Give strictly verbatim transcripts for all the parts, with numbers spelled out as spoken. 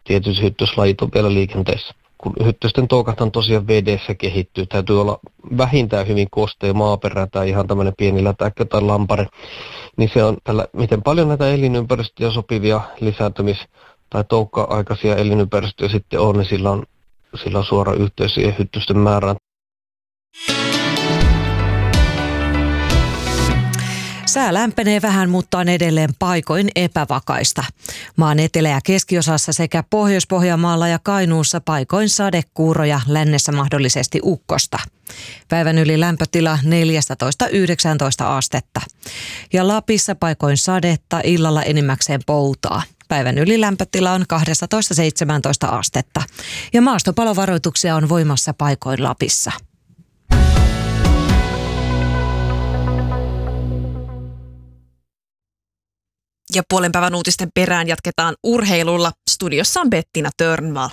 tietyt hyttyslajit on vielä liikenteessä. Kun hyttysten toukahtan tosiaan vedessä kehittyy, täytyy olla vähintään hyvin kostea maaperä tai ihan tämmöinen pieni lätäkkö tai lampare, niin se on tällä, miten paljon näitä elinympäristöjä sopivia lisääntymis- tai toukka-aikaisia elinympäristöjä sitten on, niin sillä on, sillä on suora yhteys siihen hyttysten määrään. Sää lämpenee vähän, mutta on edelleen paikoin epävakaista. Maan etelä- ja keskiosassa sekä Pohjois-Pohjanmaalla ja Kainuussa paikoin sadekuuroja, lännessä mahdollisesti ukkosta. Päivän yli lämpötila neljätoista yhdeksäntoista astetta. Ja Lapissa paikoin sadetta, illalla enimmäkseen poutaa. Päivän yli lämpötila on kaksitoista seitsemäntoista astetta. Ja maastopalovaroituksia on voimassa paikoin Lapissa. Ja puolen päivän uutisten perään jatketaan urheilulla. Studiossa on Bettina Törnvall.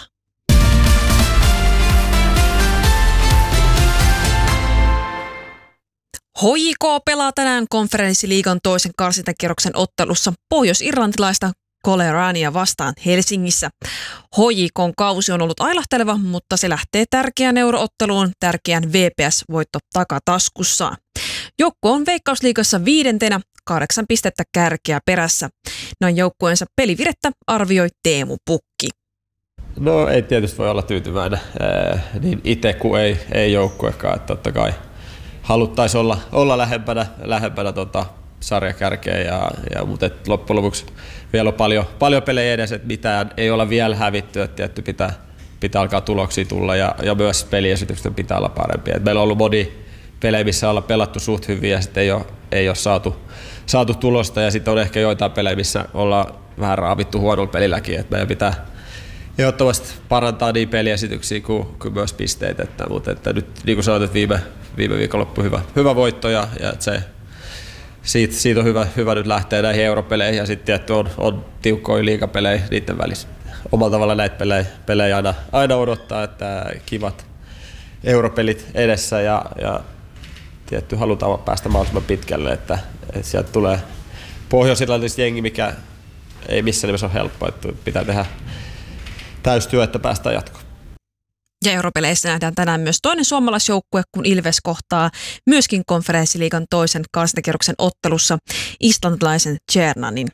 H J K pelaa tänään konferenssiliigan toisen karsintakierroksen ottelussa pohjois-irlantilaista Colerania vastaan Helsingissä. H J K:n kausi on ollut ailahteleva, mutta se lähtee tärkeään eurootteluun tärkeän V P S-voitto takataskussaan. Joukko on Veikkausliigassa viidentenä, kahdeksan pistettä kärkeä perässä. Näin joukkueensa pelivirettä arvioi Teemu Pukki. No ei tietysti voi olla tyytyväinen, ee, niin itse kuin ei, ei joukkuekaan. Että totta kai haluttaisiin olla, olla lähempänä, lähempänä tota sarjakärkeä, ja, ja, mutta et loppujen lopuksi vielä on paljon, paljon pelejä edes, että mitään ei olla vielä hävitty, että tietty pitää, pitää alkaa tuloksia tulla ja, ja myös peliesitykset pitää olla parempia. Et meillä on ollut moni pelejä, missä ollaan pelattu suht hyvin ja sitten ei ole, ei ole saatu, saatu tulosta, ja sitten on ehkä joitain pelejä, missä ollaan vähän raavittu huonolla pelilläkin, että meidän pitää ehdottomasti parantaa niin peliesityksiä kuin, kuin myös pisteitä, että, mutta että nyt niin kuin sanoit, että viime, viime viikonloppu hyvä, hyvä voitto, ja, ja että se, siitä, siitä on hyvä, hyvä nyt lähteä näihin europeleihin, ja sitten tietty on, on tiukkoja liigapelejä niiden välissä. Omalla tavalla näitä pelejä, pelejä aina, aina odottaa, että kivat europelit edessä, ja, ja tietty halutaan päästä mahdollisimman pitkälle, että, että sieltä tulee Pohjois-Irlantista jengi, mikä ei missään nimessä ole helppoa, että pitää tehdä täystyö, että päästään jatkoon. Ja europeleissä nähdään tänään myös toinen suomalaisjoukkue, kun Ilves kohtaa myöskin konferenssiliigan toisen karsintakierroksen ottelussa islantilaisen Tjernanin.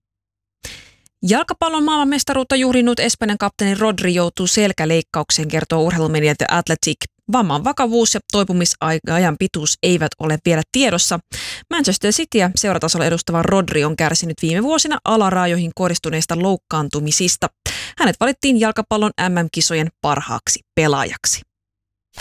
Jalkapallon maailmanmestaruutta juhlinut Espanjan kapteeni Rodri joutuu selkäleikkaukseen, kertoo urheilumedia The Athletic. Vamman vakavuus ja toipumisajan pituus eivät ole vielä tiedossa. Manchester Cityä seuratasolla edustava Rodri on kärsinyt viime vuosina alaraajoihin kohdistuneista loukkaantumisista. Hänet valittiin jalkapallon M M-kisojen parhaaksi pelaajaksi.